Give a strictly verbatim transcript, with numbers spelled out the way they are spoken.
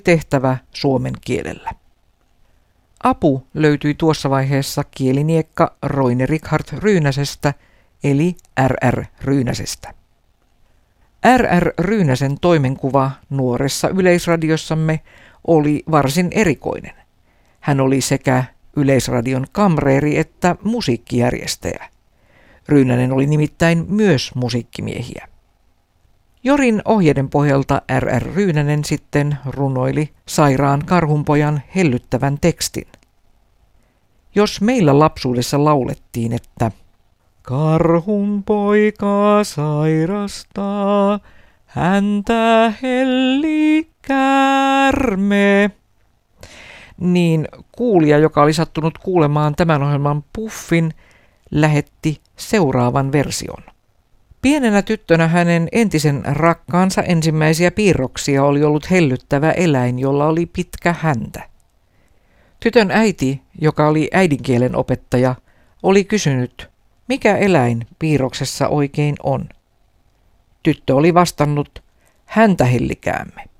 tehtävä suomen kielellä. Apu löytyi tuossa vaiheessa kieliniekka Roine Richard Ryynäsestä eli R R Ryynäsestä. R R Ryynäsen toimenkuva nuoressa Yleisradiossamme oli varsin erikoinen. Hän oli sekä Yleisradion kamreeri että musiikkijärjestäjä. Ryynänen oli nimittäin myös musiikkimiehiä. Jorin ohjeiden pohjalta R R Ryynänen sitten runoili sairaan karhunpojan hellyttävän tekstin. Jos meillä lapsuudessa laulettiin, että karhunpoika sairastaa, häntä helli käärme, niin kuulija, joka oli sattunut kuulemaan tämän ohjelman puffin, lähetti seuraavan version. Pienenä tyttönä hänen entisen rakkaansa ensimmäisiä piirroksia oli ollut hellyttävä eläin, jolla oli pitkä häntä. Tytön äiti, joka oli äidinkielen opettaja, oli kysynyt, mikä eläin piirroksessa oikein on. Tyttö oli vastannut, häntähellikäämme.